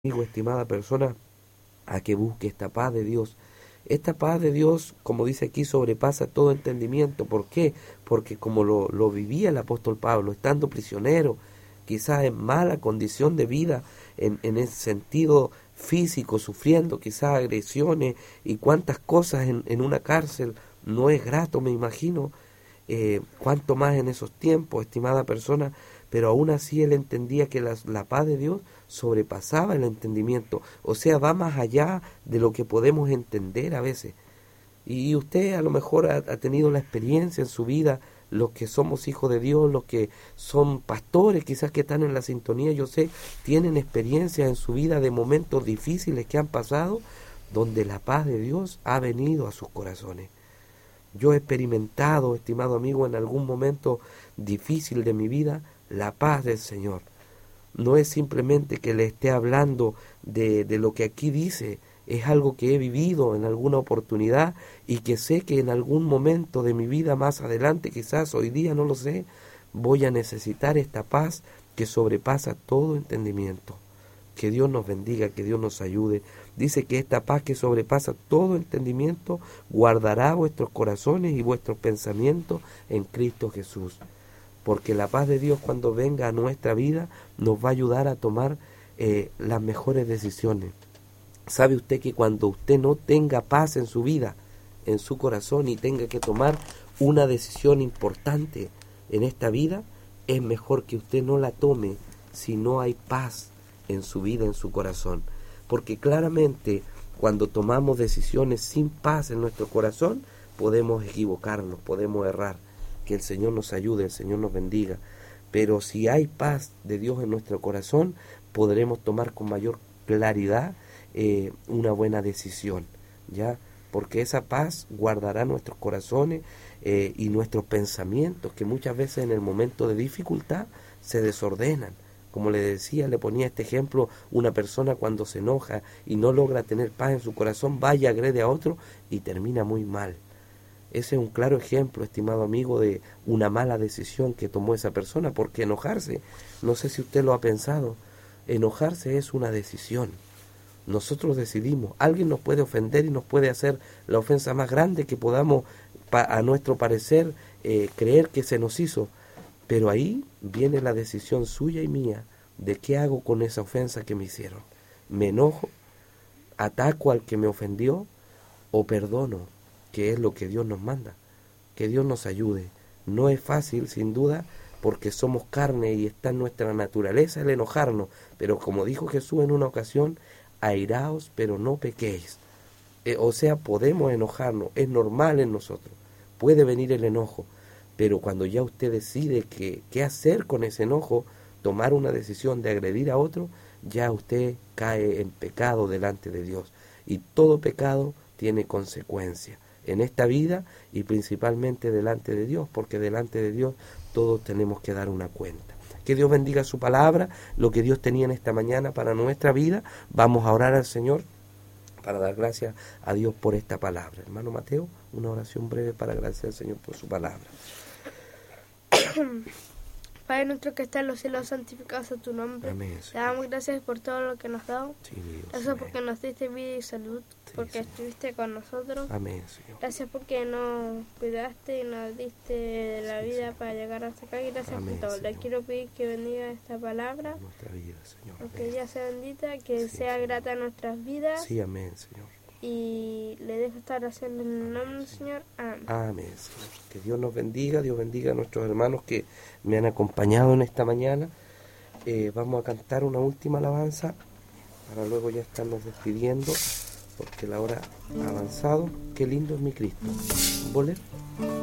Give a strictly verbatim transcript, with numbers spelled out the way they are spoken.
Amigo, estimada persona, a que busque esta paz de Dios. Esta paz de Dios, como dice aquí, sobrepasa todo entendimiento. ¿Por qué? Porque como lo, lo vivía el apóstol Pablo, estando prisionero, quizás en mala condición de vida, en, en ese sentido físico, sufriendo quizás agresiones y cuántas cosas en, en una cárcel, no es grato, me imagino, eh, cuánto más en esos tiempos, estimada persona, pero aún así él entendía que la, la paz de Dios sobrepasaba el entendimiento, o sea, va más allá de lo que podemos entender a veces. Y usted a lo mejor ha, ha tenido la experiencia en su vida, los que somos hijos de Dios, los que son pastores, quizás que están en la sintonía, yo sé, tienen experiencias en su vida de momentos difíciles que han pasado, donde la paz de Dios ha venido a sus corazones. Yo he experimentado, estimado amigo, en algún momento difícil de mi vida, la paz del Señor. No es simplemente que le esté hablando de, de lo que aquí dice, es algo que he vivido en alguna oportunidad y que sé que en algún momento de mi vida más adelante, quizás hoy día, no lo sé, voy a necesitar esta paz que sobrepasa todo entendimiento. Que Dios nos bendiga, que Dios nos ayude. Dice que esta paz que sobrepasa todo entendimiento guardará vuestros corazones y vuestros pensamientos en Cristo Jesús. Porque la paz de Dios, cuando venga a nuestra vida, nos va a ayudar a tomar eh, las mejores decisiones. ¿Sabe usted que cuando usted no tenga paz en su vida, en su corazón, y tenga que tomar una decisión importante en esta vida, es mejor que usted no la tome si no hay paz en su vida, en su corazón? Porque claramente cuando tomamos decisiones sin paz en nuestro corazón, podemos equivocarnos, podemos errar. Que el Señor nos ayude, el Señor nos bendiga. Pero si hay paz de Dios en nuestro corazón, podremos tomar con mayor claridad eh, una buena decisión, ¿ya? Porque esa paz guardará nuestros corazones eh, y nuestros pensamientos, que muchas veces en el momento de dificultad se desordenan. Como le decía, le ponía este ejemplo, una persona cuando se enoja y no logra tener paz en su corazón, vaya, agrede a otro y termina muy mal. Ese es un claro ejemplo, estimado amigo, de una mala decisión que tomó esa persona, porque enojarse, no sé si usted lo ha pensado, enojarse es una decisión. Nosotros decidimos, alguien nos puede ofender y nos puede hacer la ofensa más grande que podamos, pa, a nuestro parecer, eh, creer que se nos hizo, pero ahí viene la decisión suya y mía de qué hago con esa ofensa que me hicieron. ¿Me enojo? ¿Ataco al que me ofendió? ¿O perdono? Que es lo que Dios nos manda. Que Dios nos ayude. No es fácil, sin duda, porque somos carne y está en nuestra naturaleza el enojarnos, pero como dijo Jesús en una ocasión, airaos, pero no pequéis. Eh, o sea, podemos enojarnos, es normal en nosotros, puede venir el enojo, pero cuando ya usted decide que, qué hacer con ese enojo, tomar una decisión de agredir a otro, ya usted cae en pecado delante de Dios, y todo pecado tiene consecuencias en esta vida y principalmente delante de Dios, porque delante de Dios todos tenemos que dar una cuenta. Que Dios bendiga su palabra, lo que Dios tenía en esta mañana para nuestra vida. Vamos a orar al Señor para dar gracias a Dios por esta palabra. Hermano Mateo, una oración breve para agradecer al Señor por su palabra. Padre nuestro que está en los cielos, santificado sea tu nombre. Amén, Te damos gracias por todo lo que nos has dado. Sí, Dios, gracias amén. porque nos diste vida y salud, Sí, porque Señor. estuviste con nosotros. Amén, Señor. Gracias porque nos cuidaste y nos diste la Sí, vida Señor. para llegar hasta acá. Y gracias Amén, por todo. Le Señor. quiero pedir que bendiga esta palabra, Nuestra vida, Señor. porque Amén. ella sea bendita, que Sí, sea Señor. grata en nuestras vidas. Sí, amén, Señor. Y le dejo esta oración en el nombre del Señor. Amén. Amén, Señor. Que Dios nos bendiga, Dios bendiga a nuestros hermanos que me han acompañado en esta mañana. Eh, vamos a cantar una última alabanza para luego ya estarnos despidiendo, porque la hora ha avanzado. Qué lindo es mi Cristo. ¿Un bolero?